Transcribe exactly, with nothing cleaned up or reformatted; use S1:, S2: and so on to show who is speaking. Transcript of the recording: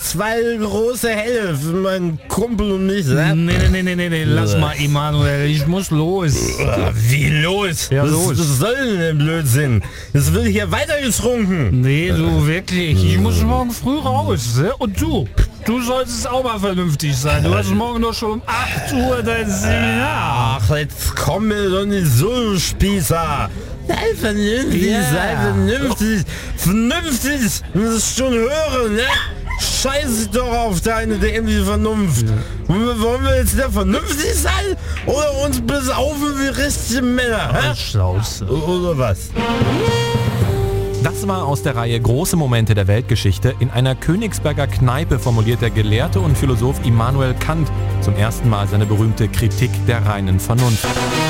S1: zwei große Helle für meinen Kumpel und mich. Ne?
S2: Nee, nee, nee, nee, nee, nee, lass mal, Emanuel, ich muss los.
S1: Wie los?
S2: Ja,
S1: was,
S2: los.
S1: was soll denn der Blödsinn? Es wird hier weiter getrunken.
S2: Nee, du wirklich, ich muss morgen früh raus. Ne? Und du, du solltest auch mal vernünftig sein. Du hast morgen doch schon um acht Uhr dein Seminar.
S1: Ach, jetzt komm mir doch nicht so, du Spießer. Sei vernünftig,
S2: Ja.
S1: sei vernünftig. Vernünftig, das ist schon höre, ne? Scheiß doch auf deine dämliche Vernunft. Und wollen wir jetzt der vernünftig sein? Oder uns besaufen wie richtige Männer? Hä?
S2: Schnauze.
S1: Oder was?
S3: Das war aus der Reihe Große Momente der Weltgeschichte. In einer Königsberger Kneipe formuliert der Gelehrte und Philosoph Immanuel Kant zum ersten Mal seine berühmte Kritik der reinen Vernunft.